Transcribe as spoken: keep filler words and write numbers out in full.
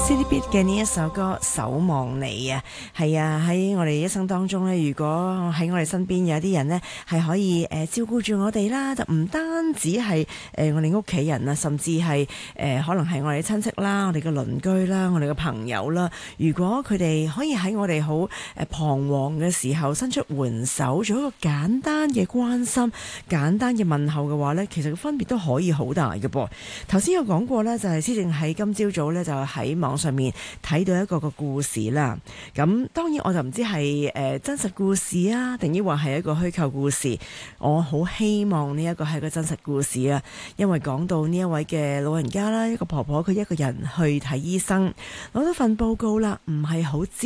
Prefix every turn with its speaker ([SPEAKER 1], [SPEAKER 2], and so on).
[SPEAKER 1] City Beat 嘅呢一首歌守望你啊，係啊，喺我哋一生當中咧，如果喺我哋身邊有啲人呢，係可以誒、呃、照顧住我哋啦，就唔單止係誒、呃、我哋屋企人啊，甚至係誒、呃、可能係我哋親戚啦、我哋嘅鄰居啦、我哋嘅朋友啦。如果佢哋可以喺我哋好誒彷徨嘅時候伸出援手，做一個簡單嘅關心、簡單嘅問候嘅話呢，其實個分別都可以好大嘅噃。頭先有講過呢，就係施政喺今朝早呢，就喺網上面睇到一個個故事啦，咁當然我就唔知係誒、呃、真實故事啊，定抑或係一個虛構故事。我好希望呢一個係個真實故事啊，因為講到呢一位嘅老人家啦，一個婆婆佢一個人去睇醫生，攞到份報告啦，唔係好知